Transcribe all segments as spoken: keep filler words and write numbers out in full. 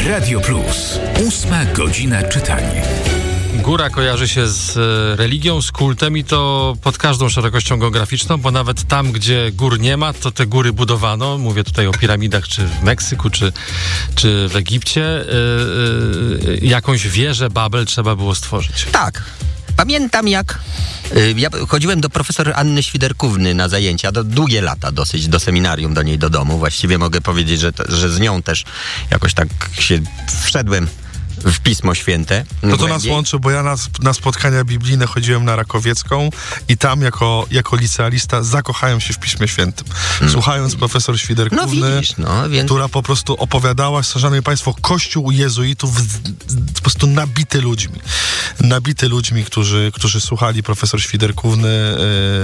Radio Plus. Ósma godzina czytania. Góra kojarzy się z religią, z kultem i to pod każdą szerokością geograficzną, bo nawet tam, gdzie gór nie ma, to te góry budowano. Mówię tutaj o piramidach, czy w Meksyku, czy, czy w Egipcie. Yy, yy, jakąś wieżę Babel trzeba było stworzyć. Tak. Pamiętam jak y, ja chodziłem do profesor Anny Świderkówny na zajęcia, do, długie lata dosyć, do seminarium, do niej do domu. Właściwie mogę powiedzieć, że, to, że z nią też jakoś tak się wszedłem w Pismo Święte. To to nas łączy, bo ja na, na spotkania biblijne chodziłem na Rakowiecką i tam jako, jako licealista zakochałem się w Piśmie Świętym. Mm. Słuchając profesor Świderkówny, no widzisz, no, więc... która po prostu opowiadała, szanowni państwo, kościół jezuitów z, z, po prostu nabity ludźmi. Nabity ludźmi, którzy, którzy słuchali profesor Świderkówny.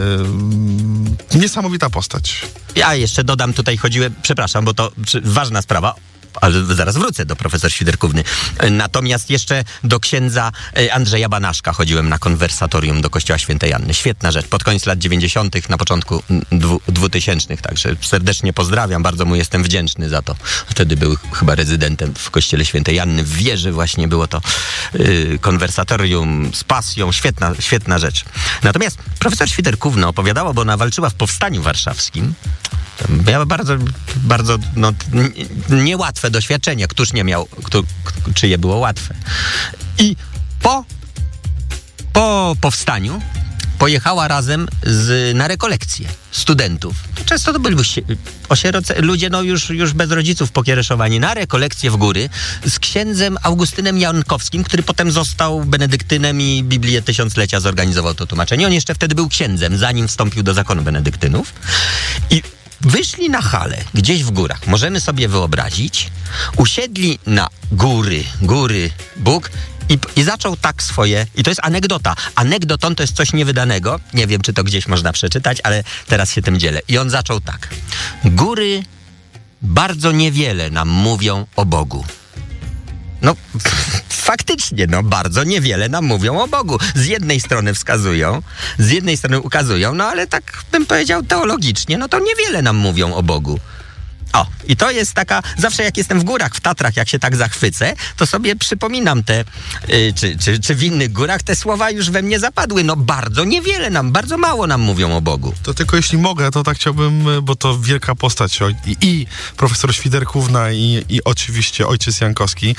Yy, niesamowita postać. Ja jeszcze dodam, tutaj chodziłem, przepraszam, bo to czy, ważna sprawa, ale zaraz wrócę do profesor Świderkówny. Natomiast jeszcze do księdza Andrzeja Banaszka chodziłem na konwersatorium do Kościoła Świętej Anny. Świetna rzecz. Pod koniec lat dziewięćdziesiątych, na początku dwu, dwutysięcznych. Także serdecznie pozdrawiam. Bardzo mu jestem wdzięczny za to. Wtedy był chyba rezydentem w Kościele Świętej Anny. W wieży właśnie było to yy, konwersatorium z pasją. Świetna, świetna rzecz. Natomiast profesor Świderkówna opowiadała, bo ona walczyła w Powstaniu Warszawskim. Miała bardzo, bardzo no, niełatwe doświadczenie. Któż nie miał, kto, czyje było łatwe. I po, po powstaniu pojechała razem z, na rekolekcje studentów. Często to byli osieroce, ludzie no już, już bez rodziców pokiereszowani, na rekolekcje w góry z księdzem Augustynem Jankowskim, który potem został benedyktynem i Biblię Tysiąclecia zorganizował to tłumaczenie. On jeszcze wtedy był księdzem, zanim wstąpił do zakonu benedyktynów. I wyszli na halę, gdzieś w górach, możemy sobie wyobrazić, usiedli na góry, góry Bóg i, i zaczął tak swoje, i to jest anegdota. Anegdotą to jest coś niewydanego, nie wiem, czy to gdzieś można przeczytać, ale teraz się tym dzielę. I on zaczął tak. Góry bardzo niewiele nam mówią o Bogu. No, faktycznie, no, bardzo niewiele nam mówią o Bogu. Z jednej strony wskazują, z jednej strony ukazują, no, ale tak bym powiedział teologicznie, no to niewiele nam mówią o Bogu. O, i to jest taka, zawsze jak jestem w górach, w Tatrach, jak się tak zachwycę, to sobie przypominam te, yy, czy, czy, czy w innych górach te słowa już we mnie zapadły. No bardzo niewiele nam, bardzo mało nam mówią o Bogu. To tylko jeśli mogę, to tak chciałbym, bo to wielka postać i, i profesor Świderkówna i, i oczywiście ojciec Jankowski,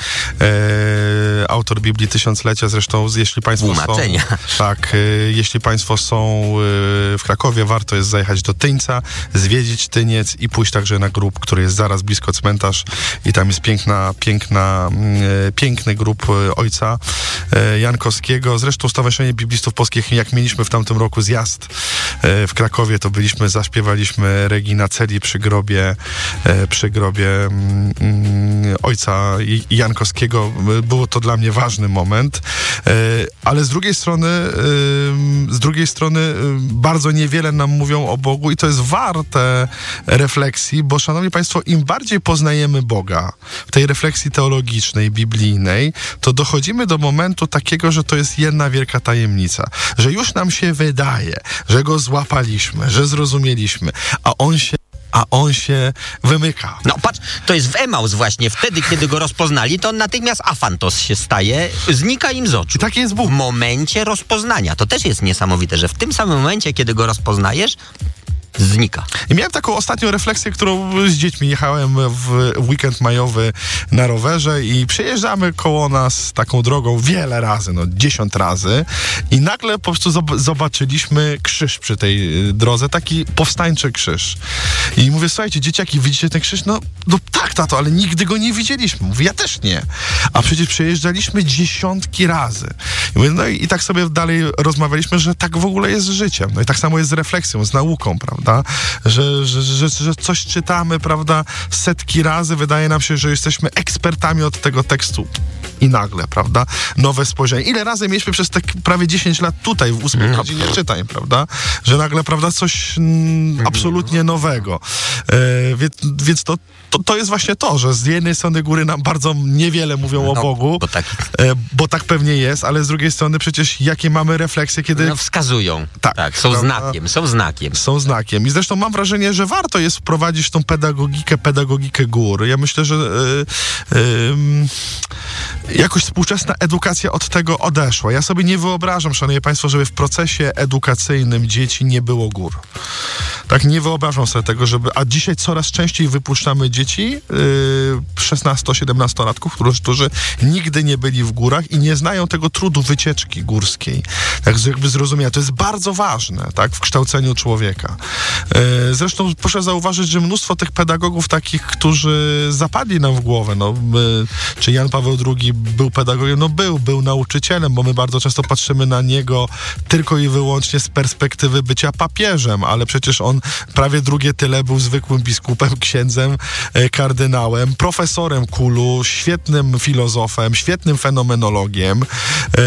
e, autor Biblii Tysiąclecia, zresztą jeśli państwo Tłumaczenia. są... Tak, e, jeśli państwo są e, w Krakowie, warto jest zajechać do Tyńca, zwiedzić Tyniec i pójść także na grób, który jest zaraz blisko cmentarz i tam jest piękna, piękna, e, piękny grób ojca e, Jankowskiego. Zresztą Stowarzyszenie Biblistów Polskich, jak mieliśmy w tamtym roku zjazd e, w Krakowie, to byliśmy, zaśpiewaliśmy Regina Celi przy grobie, e, przy grobie mm, ojca Jankowskiego. Było to dla mnie ważny moment, e, ale z drugiej strony e, z drugiej strony e, bardzo niewiele nam mówią o Bogu i to jest warte refleksji, bo szanowni państwo, im bardziej poznajemy Boga w tej refleksji teologicznej, biblijnej, to dochodzimy do momentu takiego, że to jest jedna wielka tajemnica. Że już nam się wydaje, że Go złapaliśmy, że zrozumieliśmy, a On się a on się wymyka. No patrz, to jest w Emaus właśnie. Wtedy, kiedy Go rozpoznali, to on natychmiast afantos się staje, znika im z oczu. I tak jest Bóg. W momencie rozpoznania. To też jest niesamowite, że w tym samym momencie, kiedy Go rozpoznajesz, znika. I miałem taką ostatnią refleksję, którą z dziećmi jechałem w weekend majowy na rowerze i przejeżdżamy koło nas taką drogą wiele razy, no dziesiąt razy i nagle po prostu zobaczyliśmy krzyż przy tej drodze, taki powstańczy krzyż. I mówię, słuchajcie, dzieciaki, widzicie ten krzyż? No, no tak, tato, ale nigdy go nie widzieliśmy. Mówię, ja też nie. A przecież przejeżdżaliśmy dziesiątki razy. I mówię, no i, i tak sobie dalej rozmawialiśmy, że tak w ogóle jest z życiem. No i tak samo jest z refleksją, z nauką, prawda? Że, że, że, że coś czytamy, prawda, setki razy, wydaje nam się, że jesteśmy ekspertami od tego tekstu. I nagle, prawda? Nowe spojrzenie. Ile razy mieliśmy przez te prawie dziesięć lat tutaj w ósmej no. godzinie czytań, prawda? Że nagle, prawda, coś mm, absolutnie nowego. E, więc więc to, to, to jest właśnie to, że z jednej strony góry nam bardzo niewiele mówią o no, Bogu, bo tak. e, bo tak pewnie jest, ale z drugiej strony przecież jakie mamy refleksje, kiedy... No wskazują. Tak, tak są prawda? znakiem, są znakiem. Są znakiem. I zresztą mam wrażenie, że warto jest wprowadzić tą pedagogikę, pedagogikę gór. Ja myślę, że yy, yy, jakoś współczesna edukacja od tego odeszła. Ja sobie nie wyobrażam, szanowni państwo, żeby w procesie edukacyjnym dzieci nie było gór. Tak, nie wyobrażam sobie tego, żeby... A dzisiaj coraz częściej wypuszczamy dzieci, yy, szesnasto-siedemnastolatków, którzy, którzy nigdy nie byli w górach i nie znają tego trudu wycieczki górskiej. Tak, jakby zrozumienia. To jest bardzo ważne, tak, w kształceniu człowieka. Yy, zresztą proszę zauważyć, że mnóstwo tych pedagogów takich, którzy zapadli nam w głowę, no, my, czy Jan Paweł drugi był pedagogiem? No był, był nauczycielem, bo my bardzo często patrzymy na niego tylko i wyłącznie z perspektywy bycia papieżem, ale przecież on prawie drugie tyle był zwykłym biskupem, księdzem, e, kardynałem, profesorem kulu, świetnym filozofem, świetnym fenomenologiem, e,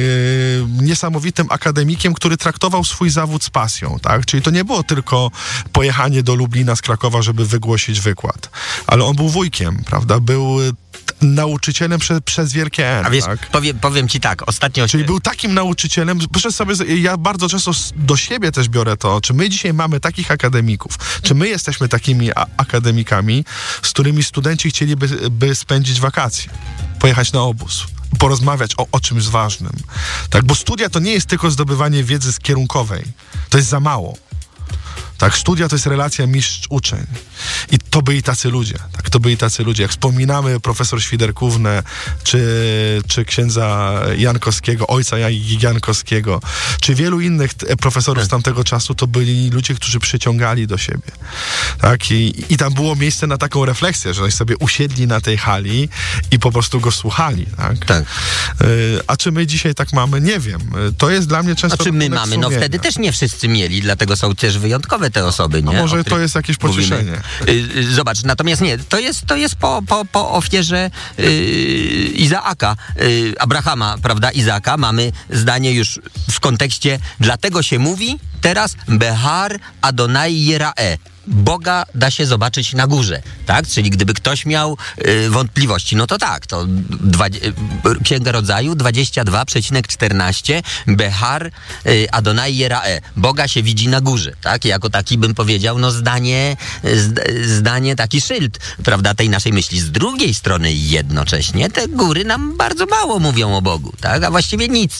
niesamowitym akademikiem, który traktował swój zawód z pasją, tak? Czyli to nie było tylko pojechanie do Lublina z Krakowa, żeby wygłosić wykład, ale on był wujkiem, prawda? Był nauczycielem prze, przez wielkie N. A wiesz, tak? powiem, powiem ci tak, ostatnio... Czyli był takim nauczycielem, proszę sobie, ja bardzo często do siebie też biorę to, czy my dzisiaj mamy takich akademików, czy my jesteśmy takimi a- akademikami, z którymi studenci chcieliby by spędzić wakacje, pojechać na obóz, porozmawiać o, o czymś ważnym. Tak, bo studia to nie jest tylko zdobywanie wiedzy z kierunkowej. To jest za mało. Tak, studia to jest relacja mistrz-uczeń. I to byli tacy ludzie. Tak, to byli tacy ludzie. Jak wspominamy profesor Świderkównę, czy, czy księdza Jankowskiego, ojca Jankowskiego, czy wielu innych profesorów z tamtego czasu, to byli ludzie, którzy przyciągali do siebie. Tak, i, i tam było miejsce na taką refleksję, że oni sobie usiedli na tej hali i po prostu go słuchali. Tak? Tak. Y, a czy my dzisiaj tak mamy? Nie wiem. To jest dla mnie często... Znaczy my mamy, no wtedy też nie wszyscy mieli, dlatego są też wyjątkowe te osoby, nie? A może to jest jakieś pocieszenie. Mówimy. Zobacz, natomiast nie, to jest, to jest po, po, po ofierze yy, Izaaka, yy, Abrahama, prawda, Izaaka, mamy zdanie już w kontekście, dlatego się mówi teraz Behar Adonai Yerae. Boga da się zobaczyć na górze, tak? Czyli gdyby ktoś miał y, wątpliwości, no to tak, to dwa, y, Księga Rodzaju dwadzieścia dwa przecinek czternaście Behar y, Adonai Yerae. Boga się widzi na górze, tak? Jako taki bym powiedział, no zdanie, z, zdanie taki szyld, prawda, tej naszej myśli. Z drugiej strony jednocześnie te góry nam bardzo mało mówią o Bogu, tak? A właściwie nic.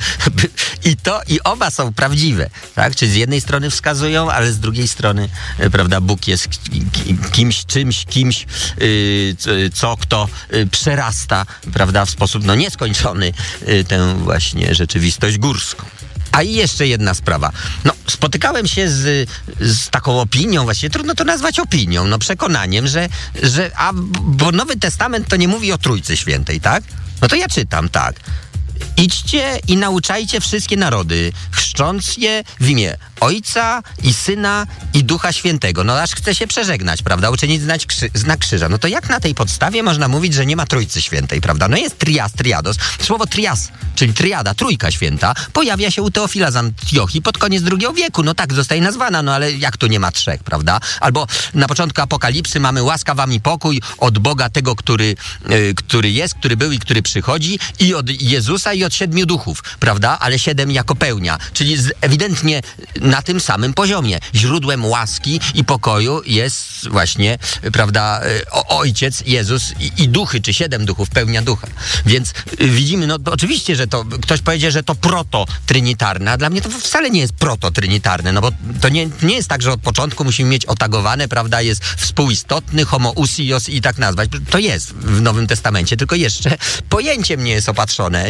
I to, i oba są prawdziwe, tak? Czyli z jednej strony wskazują, ale z drugiej strony prawda, Bóg jest kimś, czymś, kimś, yy, co kto yy, przerasta, prawda, w sposób no nieskończony yy, tę właśnie rzeczywistość górską. A i jeszcze jedna sprawa. No, spotykałem się z, z taką opinią, właściwie trudno to nazwać opinią, no przekonaniem, że, że a, bo Nowy Testament to nie mówi o Trójcy Świętej, tak? No to ja czytam, tak. Idźcie i nauczajcie wszystkie narody, chrzcząc je w imię Ojca i Syna i Ducha Świętego. No aż chce się przeżegnać, prawda? Uczynić znać krzy- znak krzyża. No to jak na tej podstawie można mówić, że nie ma Trójcy Świętej, prawda? No jest trias, triados. Słowo trias, czyli triada, trójka święta, pojawia się u Teofila z Antiochii pod koniec drugiego wieku. No tak zostaje nazwana, no ale jak tu nie ma trzech, prawda? Albo na początku Apokalipsy mamy łaska wam i pokój od Boga tego, który, yy, który jest, który był i który przychodzi, i od Jezusa i od siedmiu duchów, prawda? Ale siedem jako pełnia, czyli z, ewidentnie na tym samym poziomie. Źródłem łaski i pokoju jest właśnie, prawda, o, Ojciec, Jezus i, i duchy, czy siedem duchów, pełnia ducha. Więc y, widzimy, no oczywiście, że to, ktoś powiedzie, że to proto-trynitarne, a dla mnie to wcale nie jest proto-trynitarne, no bo to nie, nie jest tak, że od początku musimy mieć otagowane, prawda, jest współistotny, homoousios i tak nazwać. To jest w Nowym Testamencie, tylko jeszcze pojęciem nie jest opatrzone. Tak samo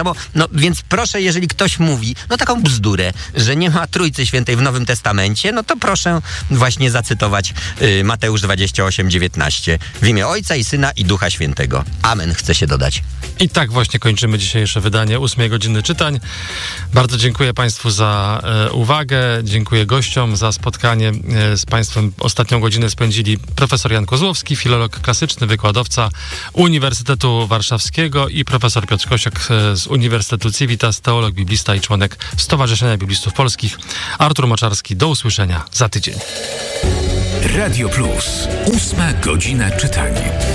samo. No więc proszę, jeżeli ktoś mówi, no taką bzdurę, że nie ma Trójcy Świętej w Nowym Testamencie, no to proszę właśnie zacytować y, Mateusz dwadzieścia osiem dziewiętnaście. W imię Ojca i Syna i Ducha Świętego. Amen, chce się dodać. I tak właśnie kończymy dzisiejsze wydanie ósmej godziny czytań. Bardzo dziękuję Państwu za e, uwagę, dziękuję gościom za spotkanie e, z Państwem. Ostatnią godzinę spędzili profesor Jan Kozłowski, filolog klasyczny, wykładowca Uniwersytetu Warszawskiego i profesor Piotr Kosiak e, z Uniwersytetu Civitas, teolog, biblista i członek Stowarzyszenia Biblistów Polskich. Artur Moczarski, do usłyszenia za tydzień. Radio Plus. Ósma godzina czytania.